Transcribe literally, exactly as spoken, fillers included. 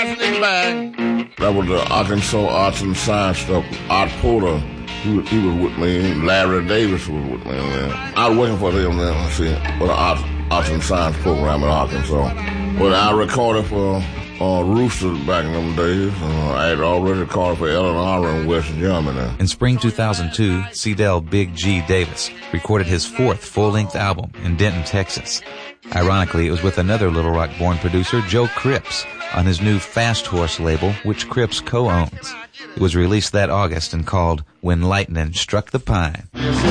rising in the bag. That was the Arkansas Arts and Science stuff. Art Porter, he, was- he was with me. Larry Davis was with me. Man. I was working for them then, see, for the Arts, Arts and Science program in Arkansas. But I recorded for uh, Rooster back in them days. Uh, I had already recorded for Eleanor in West Germany. In spring two thousand two, Cedell Big G Davis recorded his fourth full-length album in Denton, Texas. Ironically, it was with another Little Rock-born producer, Joe Cripps, on his new Fast Horse label, which Cripps co-owns. It was released that August and called When Lightning Struck the Pine.